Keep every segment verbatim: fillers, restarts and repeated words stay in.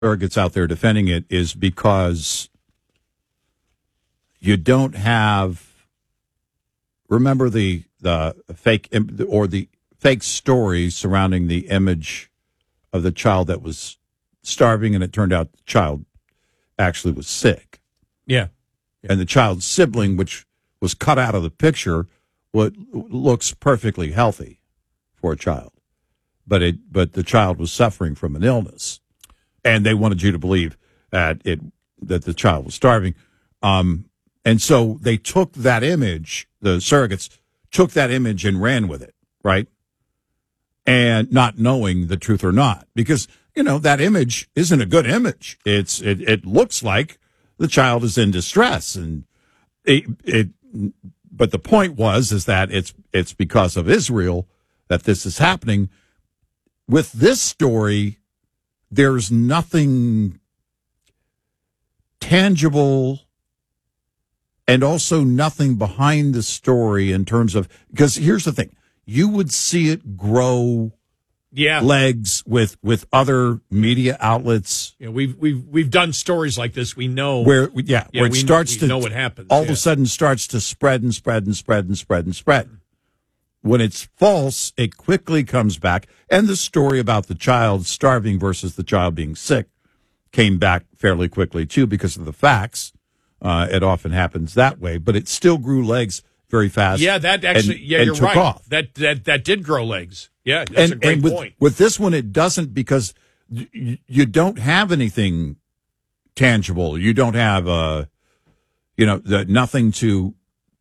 surrogates out there defending it is because you don't have, remember the the fake or the fake story surrounding the image of the child that was starving, and it turned out the child actually was sick. Yeah. yeah. And the child's sibling, which was cut out of the picture, what looks perfectly healthy for a child. But it but the child was suffering from an illness. And they wanted you to believe that it that the child was starving. Um, and so they took that image, the surrogates took that image and ran with it, right? And not knowing the truth or not. Because, you know, that image isn't a good image. It's it, it looks like the child is in distress. And it, it but the point was is that it's it's because of Israel that this is happening. With this story, there's nothing tangible and also nothing behind the story in terms of, because here's the thing, you would see it grow yeah. legs with, with other media outlets. Yeah, we've we've we've done stories like this. We know where yeah, yeah where it we, starts we to know what happens. All yeah. of a sudden starts to spread and spread and spread and spread and spread. When it's false, it quickly comes back. And the story about the child starving versus the child being sick came back fairly quickly, too, because of the facts. Uh, it often happens that way. But it still grew legs very fast. Yeah, that actually, and, yeah, and you're took right. Off. That, that, that did grow legs. Yeah, that's and, a great and with, point. With this one, it doesn't, because y- you don't have anything tangible. You don't have, uh, you know, the, nothing to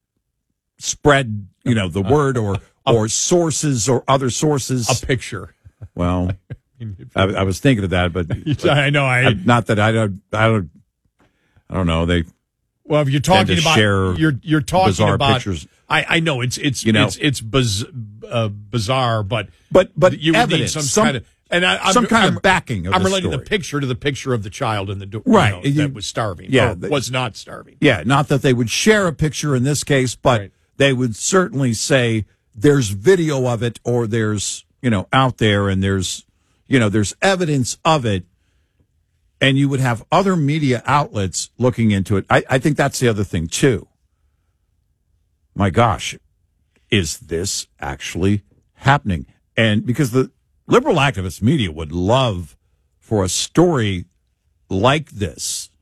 spread, you know, the word or or sources or other sources. A picture. Well, I, I was thinking of that, but, but I know. I, I not that I don't. I don't. I don't know. They. Well, if you're talking about share you're you're talking bizarre about pictures. I, I know it's it's you know, it's it's biz, uh, bizarre, but but but you would evidence, need some, some kind of and I, I'm, some kind I'm, of backing. Of I'm the relating story. the picture to the picture of the child in the door, right? You know, you, that was starving. Yeah, or they, was not starving. Yeah, not that they would share a picture in this case, but right. they would certainly say there's video of it, or there's you know out there, and there's you know there's evidence of it. And you would have other media outlets looking into it. I, I think that's the other thing, too. My gosh, is this actually happening? And because the liberal activist media would love for a story like this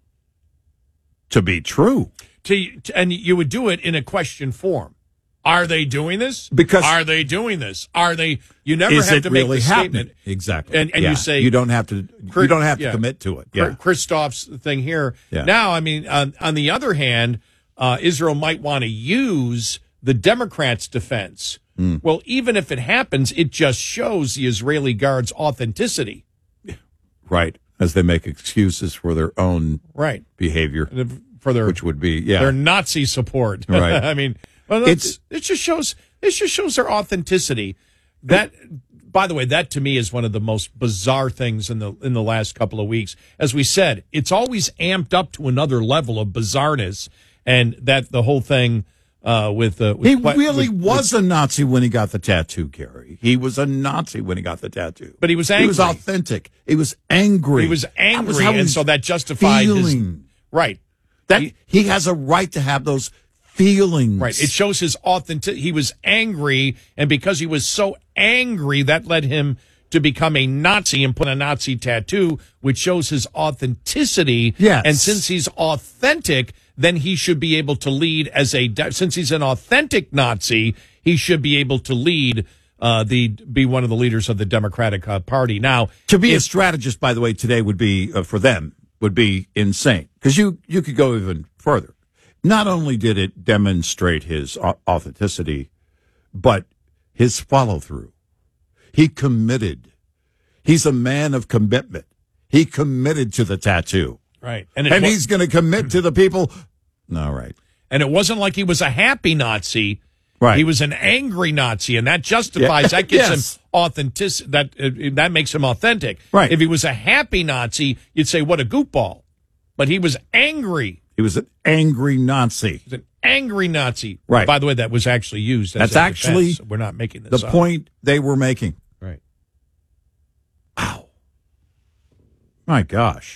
to be true. To, and you would do it in a question form. Are they doing this? Because are they doing this? Are they? You never is have it to make really the happening? statement. Exactly. And, and yeah. you say you don't have to. You don't have to yeah. commit to it. Yeah. Christoph's thing here. Yeah. Now, I mean, on, on the other hand, uh, Israel might want to use the Democrats' defense. Mm. Well, even if it happens, it just shows the Israeli Guard's authenticity. Right. As they make excuses for their own right behavior, for their which would be yeah their Nazi support. Right. I mean, well, it's it just shows it just shows their authenticity. That, by the way, that to me is one of the most bizarre things in the in the last couple of weeks. As we said, it's always amped up to another level of bizarreness, and that the whole thing uh, with, uh, with he with, really with, was with, a Nazi when he got the tattoo, Gary. He was a Nazi when he got the tattoo, but he was angry. He was authentic. He was angry. He was angry, was and so that justified feeling. his right. That he, he has a right to have those feelings. Right. It shows his authentic. He was angry, and because he was so angry, that led him to become a Nazi and put a Nazi tattoo, which shows his authenticity. Yes. And since he's authentic, then he should be able to lead as a. Since he's an authentic Nazi, he should be able to lead. Uh, the be one of the leaders of the Democratic uh, Party. Now, to be if, a strategist, by the way, today would be uh, for them would be insane, because you you could go even further. Not only did it demonstrate his authenticity, but his follow through. He committed. He's a man of commitment. He committed to the tattoo, right? And, and was, he's going to commit to the people. All right. And it wasn't like he was a happy Nazi. Right. He was an angry Nazi, and that justifies, yeah. that gives yes. him authentic, that, uh, that makes him authentic. Right. If he was a happy Nazi, you'd say, what a goofball. But he was angry. He was an angry Nazi. He was an angry Nazi. Right. By the way, that was actually used as That's a actually defense. We're not making this the up. point they were making. Right. Wow. My gosh.